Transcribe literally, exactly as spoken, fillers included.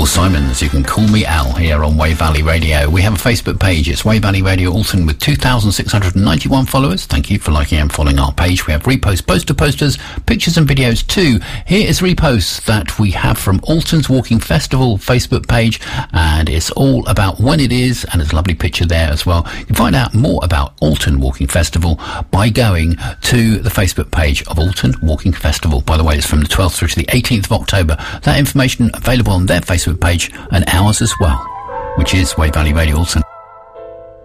Paul Simons. You can call me Al here on Wave Valley Radio. We have a Facebook page. It's Wave Valley Radio Alton with two thousand six hundred ninety-one followers. Thank you for liking and following our page. We have repost, poster posters, pictures and videos too. Here is reposts that we have from Alton's Walking Festival Facebook page, and it's all about when it is, and there's a lovely picture there as well. You can find out more about Alton Walking Festival by going to the Facebook page of Alton Walking Festival. By the way, it's from the twelfth through to the eighteenth of October. That information available on their Facebook page and ours as well, which is Wave Valley Radio Alton.